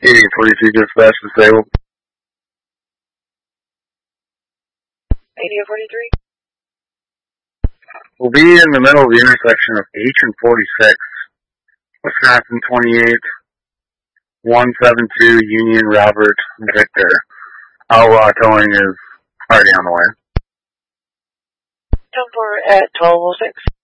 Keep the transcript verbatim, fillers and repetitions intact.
eighty forty-two dispatch disabled. eighty forty-three. We'll be in the middle of the intersection of H and forty-six. Wisconsin twenty-eight, one seven two, Union, Robert, Victor. Outlaw towing is already on the way. ten four at twelve oh six.